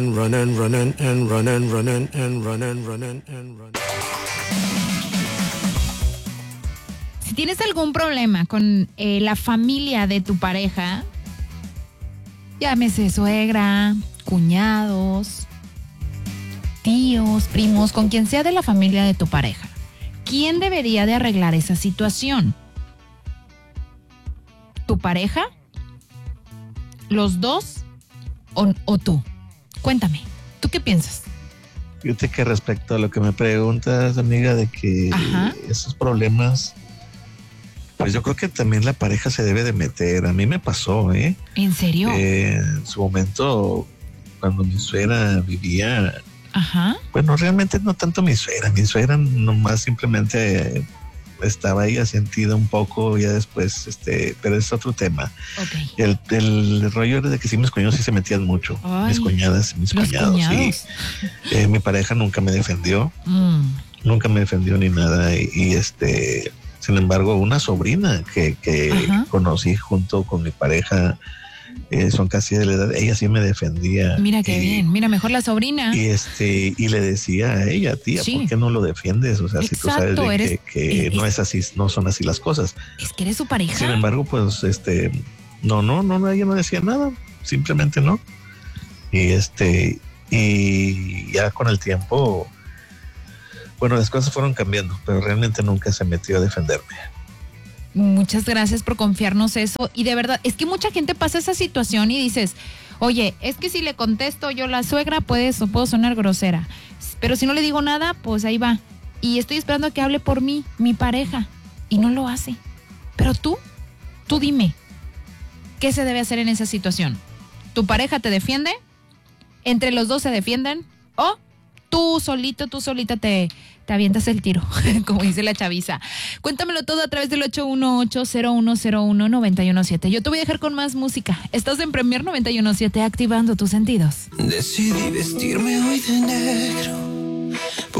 Si tienes algún problema con la familia de tu pareja, llámese suegra, cuñados, tíos, primos, con quien sea de la familia de tu pareja, ¿quién debería de arreglar esa situación? ¿Tu pareja? ¿Los dos? ¿O tú? Cuéntame, ¿tú qué piensas? Fíjate que respecto a lo que me preguntas, amiga, de que esos problemas, pues yo creo que también la pareja se debe de meter. A mí me pasó, ¿eh? ¿En serio? En su momento, cuando mi suegra vivía, bueno, realmente no tanto mi suegra nomás simplemente estaba ahí asentida un poco, ya después, pero es otro tema. Okay. El rollo era de que sí, mis cuñados sí se metían mucho. Ay, mis cuñadas, mis cuñados. Sí. Mi pareja nunca me defendió. Nunca me defendió ni nada. Y sin embargo, una sobrina que conocí junto con mi pareja, son casi de la edad, ella sí me defendía. Mira qué bien, mira, mejor la sobrina. Y le decía a ella, tía, ¿por qué no lo defiendes? O sea, exacto, si tú sabes que no es así, no son así las cosas. Es que eres su pareja. Sin embargo, pues, no, ella no decía nada, simplemente no. Y ya con el tiempo, bueno, las cosas fueron cambiando, pero realmente nunca se metió a defenderme. Muchas gracias por confiarnos eso. Y de verdad, es que mucha gente pasa esa situación y dices, oye, es que si le contesto yo la suegra, puedo sonar grosera. Pero si no le digo nada, pues ahí va. Y estoy esperando a que hable por mí, mi pareja. Y no lo hace. Pero tú dime, ¿qué se debe hacer en esa situación? ¿Tu pareja te defiende? ¿Entre los dos se defienden? ¿O tú solita te avientas el tiro, como dice la chaviza? Cuéntamelo todo a través del 818-0101-917. Yo te voy a dejar con más música. Estás en Premier 917, activando tus sentidos. Decidí vestirme hoy de negro